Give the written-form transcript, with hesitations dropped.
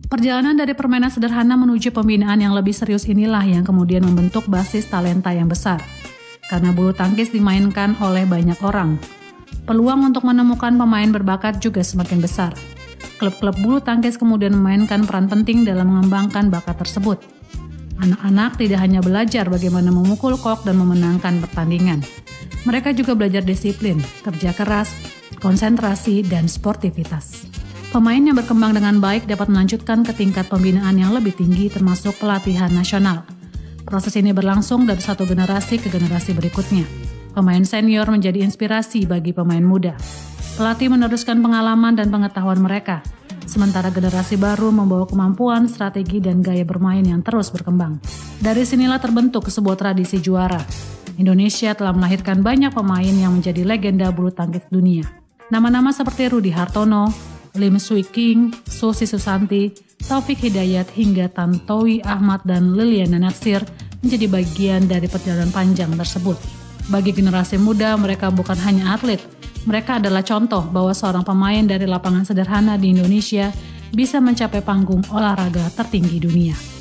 Perjalanan dari permainan sederhana menuju pembinaan yang lebih serius inilah yang kemudian membentuk basis talenta yang besar. Karena bulu tangkis dimainkan oleh banyak orang, peluang untuk menemukan pemain berbakat juga semakin besar. Klub-klub bulu tangkis kemudian memainkan peran penting dalam mengembangkan bakat tersebut. Anak-anak tidak hanya belajar bagaimana memukul kok dan memenangkan pertandingan. Mereka juga belajar disiplin, kerja keras, konsentrasi, dan sportivitas. Pemain yang berkembang dengan baik dapat melanjutkan ke tingkat pembinaan yang lebih tinggi termasuk pelatihan nasional. Proses ini berlangsung dari satu generasi ke generasi berikutnya. Pemain senior menjadi inspirasi bagi pemain muda. Pelatih meneruskan pengalaman dan pengetahuan mereka. Sementara generasi baru membawa kemampuan, strategi, dan gaya bermain yang terus berkembang. Dari sinilah terbentuk sebuah tradisi juara. Indonesia telah melahirkan banyak pemain yang menjadi legenda bulu tangkis dunia. Nama-nama seperti Rudi Hartono, Lim Swee King, Susi Susanti, Taufik Hidayat, hingga Tantowi Ahmad dan Liliana Natsir menjadi bagian dari perjalanan panjang tersebut. Bagi generasi muda, mereka bukan hanya atlet, mereka adalah contoh bahwa seorang pemain dari lapangan sederhana di Indonesia bisa mencapai panggung olahraga tertinggi dunia.